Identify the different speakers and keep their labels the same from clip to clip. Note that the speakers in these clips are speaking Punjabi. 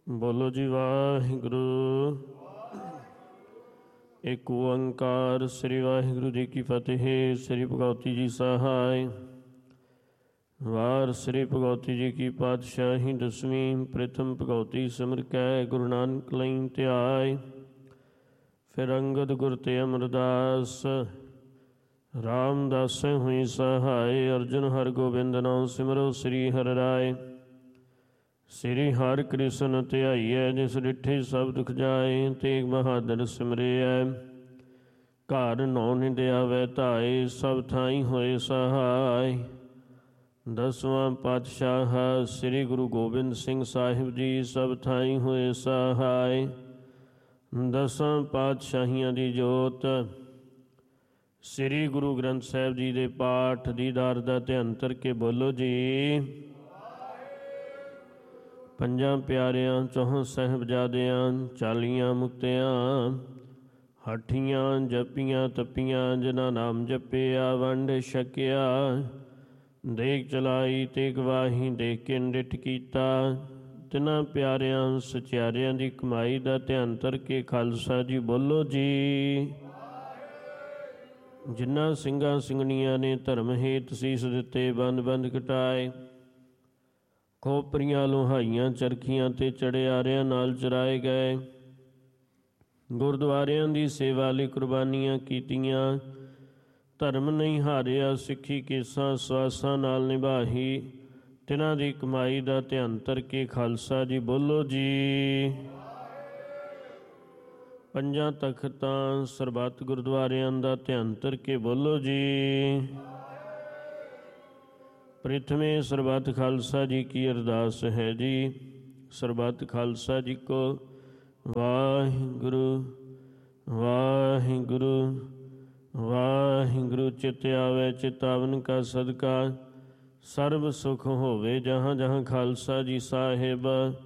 Speaker 1: ਬੋਲੋ ਜੀ ਵਾਹਿਗੁਰੂ। ਏਕ ਓੰਕਾਰ ਸ੍ਰੀ ਵਾਹਿਗੁਰੂ ਜੀ ਕੀ ਫਤਿਹ। ਸ੍ਰੀ ਭਗਵਤੀ ਜੀ ਸਹਾਇ। ਵਾਰ ਸ੍ਰੀ ਭਗਵਤੀ ਜੀ ਕੀ ਪਾਤਸ਼ਾਹੀ ਦਸਵੀਂ। ਪ੍ਰਥਮ ਭਗਵਤੀ ਸਿਮਰ ਕੈ ਗੁਰੂ ਨਾਨਕ ਲਈ ਧਿਆਇ। ਫਿਰ ਅੰਗਦ ਗੁਰ ਤੇ ਅਮਰਦਾਸ ਰਾਮਦਾਸ ਹੋਈ ਸਹਾਇ। ਅਰਜੁਨ ਹਰਿ ਗੋਬਿੰਦ ਨਾਮ ਸਿਮਰੋ ਸ੍ਰੀ ਹਰਿ ਰਾਇ। ਸ੍ਰੀ ਹਰਿ ਕ੍ਰਿਸ਼ਨ ਧਿਆਈਐ ਜਿਸ ਡਿਠੇ ਸਭ ਦੁਖ ਜਾਏ। ਤੇਗ ਬਹਾਦਰ ਸਿਮਰਿਐ ਘਰ ਨੌ ਨਿੰਦ ਆਵੈ ਧਾਏ। ਸਭ ਥਾਈ ਹੋਏ ਸਹਾਇ। ਦਸਵਾਂ ਪਾਤਸ਼ਾਹ ਸ੍ਰੀ ਗੁਰੂ ਗੋਬਿੰਦ ਸਿੰਘ ਸਾਹਿਬ ਜੀ ਸਭ ਥਾਈ ਹੋਏ ਸਹਾਇ। ਦਸਾਂ ਪਾਤਸ਼ਾਹੀਆਂ ਦੀ ਜੋਤ ਸ੍ਰੀ ਗੁਰੂ ਗ੍ਰੰਥ ਸਾਹਿਬ ਜੀ ਦੇ ਪਾਠ ਦੀਦਾਰ ਦਾ ਧਿਆਨ ਧਰ ਕੇ ਬੋਲੋ ਜੀ। ਪੰਜਾਂ ਪਿਆਰਿਆਂ ਚੌਹਾਂ ਸਾਹਿਬਜ਼ਾਦਿਆਂ 40 ਮੁਕਤਿਆਂ ਹਾਠੀਆਂ ਜਪੀਆਂ ਤਪੀਆਂ ਜਿਨ੍ਹਾਂ ਨਾਮ ਜਪਿਆ ਵੰਡ ਛਕਿਆ। ਦੇਖ ਚਲਾਈ ਤੇ ਗਵਾਹੀ ਦੇਖ ਕੇ ਨਿਡਠ ਕੀਤਾ। ਤਿੰਨਾਂ ਪਿਆਰਿਆਂ ਸਚਿਆਰਿਆਂ ਦੀ ਕਮਾਈ ਦਾ ਧਿਆਨ ਧਰ ਕੇ ਖਾਲਸਾ ਜੀ ਬੋਲੋ ਜੀ। ਜਿਨ੍ਹਾਂ ਸਿੰਘਾਂ ਸਿੰਘਣੀਆਂ ਨੇ ਧਰਮ ਹੇਤ ਸੀਸ ਦਿੱਤੇ ਬੰਦ ਬੰਦ ਕਟਾਏ। ਖੋਪਰੀਆਂ ਲੋਹਾਈਆਂ ਚਰਖੀਆਂ ਤੇ ਚੜਿਆਰਿਆਂ ਨਾਲ ਚਰਾਏ ਗਏ। ਗੁਰਦੁਆਰਿਆਂ ਦੀ ਸੇਵਾ ਲਈ ਕੁਰਬਾਨੀਆਂ ਕੀਤੀਆਂ। ਧਰਮ ਨਹੀਂ ਹਾਰਿਆ ਸਿੱਖੀ ਕੇਸਾਂ ਸਵਾਸਾਂ ਨਾਲ ਨਿਭਾਹੀ। ਤਿਨਾਂ ਦੀ ਕਮਾਈ ਦਾ ਧਿਆਨ ਧਰ ਕੇ ਖਾਲਸਾ ਜੀ ਬੋਲੋ ਜੀ। ਪੰਜਾਂ ਤਖਤਾਂ ਸਰਬੱਤ ਗੁਰਦੁਆਰਿਆਂ ਦਾ ਧਿਆਨ ਧਰ ਕੇ ਬੋਲੋ ਜੀ। ਪ੍ਰਥਮੇ ਸਰਬੱਤ ਖਾਲਸਾ ਜੀ ਕੀ ਅਰਦਾਸ ਹੈ ਜੀ। ਸਰਬੱਤ ਖਾਲਸਾ ਜੀ ਕੋ ਵਾਹਿਗੁਰੂ ਵਾਹਿਗੁਰੂ ਵਾਹਿਗੁਰੂ। ਚਿਤ ਆਵੈ ਚਿਤਾਵਨ ਕਾ ਸਦਕਾ ਸਰਬ ਸੁਖ ਹੋਵੇ। ਜਹਾਂ ਜਹਾਂ ਖਾਲਸਾ ਜੀ ਸਾਹਿਬ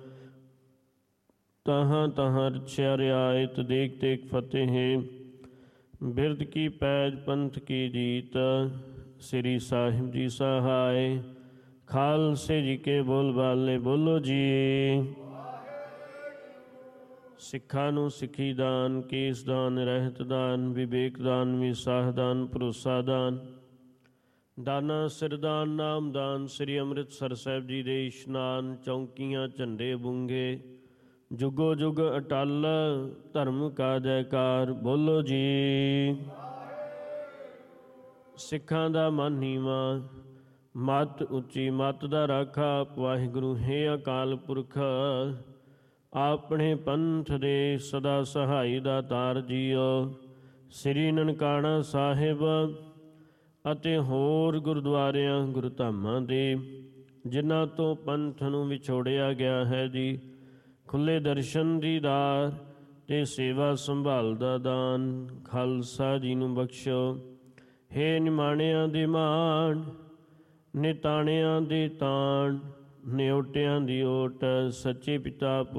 Speaker 1: ਤਹਾਂ ਤਹਾਂ ਰਛਿਆ ਰਿਆਇਤ। ਦੇਖ ਦੇਖ ਫਤਿਹ ਬਿਰਦ ਕੀ ਪੈਜ ਪੰਥ ਕੀ ਜੀਤ। ਸ੍ਰੀ ਸਾਹਿਬ ਜੀ ਸਹਾਇ। ਖਾਲਸੇ ਜੀ ਕੇ ਬੋਲ ਬਾਲੇ ਬੋਲੋ ਜੀ। ਸਿੱਖਾਂ ਨੂੰ ਸਿੱਖੀ ਦਾਨ ਕੇਸ ਦਾਨ ਰਹਿਤ ਦਾਨ ਵਿਵੇਕ ਦਾਨ ਵਿਸਾਹ ਦਾਨ ਭਰੋਸਾ ਦਾਨ ਦਾਨਾ ਸਿਰਦਾਨ ਨਾਮ ਦਾਨ। ਸ੍ਰੀ ਅੰਮ੍ਰਿਤਸਰ ਸਾਹਿਬ ਜੀ ਦੇ ਇਸ਼ਨਾਨ ਚੌਂਕੀਆਂ ਝੰਡੇ ਬੁੰਗੇ ਜੁਗੋ ਜੁਗ ਅਟਲ ਧਰਮ ਕਾ ਜੈਕਾਰ ਬੋਲੋ ਜੀ। ਸਿੱਖਾਂ ਦਾ ਮਨ ਨੀਵਾਂ ਮੱਤ ਉੱਚੀ ਮੱਤ ਦਾ ਰਾਖਾ ਵਾਹਿਗੁਰੂ ਹੈ ਅਕਾਲ ਪੁਰਖ। ਆਪਣੇ ਪੰਥ ਦੇ ਸਦਾ ਸਹਾਈ ਦਾ ਤਾਰ ਜੀਓ। ਸ੍ਰੀ ਨਨਕਾਣਾ ਸਾਹਿਬ ਅਤੇ ਹੋਰ ਗੁਰਦੁਆਰਿਆਂ ਗੁਰਧਾਮਾਂ ਦੇ ਜਿਨ੍ਹਾਂ ਤੋਂ ਪੰਥ ਨੂੰ ਵਿਛੋੜਿਆ ਗਿਆ ਹੈ ਜੀ। ਖੁੱਲ੍ਹੇ ਦਰਸ਼ਨ ਦੀਦਾਰ ਤੇ ਸੇਵਾ ਸੰਭਾਲ ਦਾ ਦਾਨ ਖਾਲਸਾ ਜੀ ਨੂੰ ਬਖਸ਼ੋ। ਹੇ ਨਿਮਾਣਿਆਂ ਦੇ ਮਾਣ ਨਿਤਾਣਿਆਂ ਦੇ ਤਾਣ ਨਿਓਟਿਆਂ ਦੀ ਓਟ। ਸੱਚੇ ਪਿਤਾ